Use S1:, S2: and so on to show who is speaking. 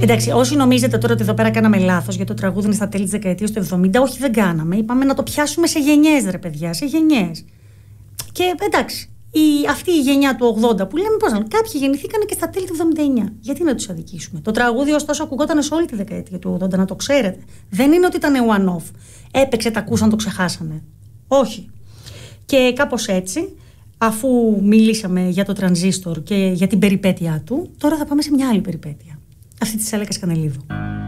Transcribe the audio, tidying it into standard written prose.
S1: Εντάξει, όσοι νομίζετε τώρα ότι εδώ πέρα κάναμε λάθος για το τραγούδι είναι στα τέλη της δεκαετίας του 70, όχι, δεν κάναμε. Είπαμε να το πιάσουμε σε γενιές, ρε παιδιά, σε γενιές. Και εντάξει, αυτή η γενιά του 80 που λέμε, πώς να λέμε, κάποιοι γεννηθήκαν και στα τέλη του 79. Γιατί να τους αδικήσουμε? Το τραγούδι ωστόσο ακουγόταν σε όλη τη δεκαετία του 80, να το ξέρετε. Δεν είναι ότι ήταν one-off. Έπαιξε, τα ακούσαν, το ξεχάσανε. Όχι. Και κάπως έτσι, αφού μιλήσαμε για το τρανζίστορ και για την περιπέτειά του, τώρα θα πάμε σε μια άλλη περιπέτεια. Αυτή της Αλέκας Κανελίδου.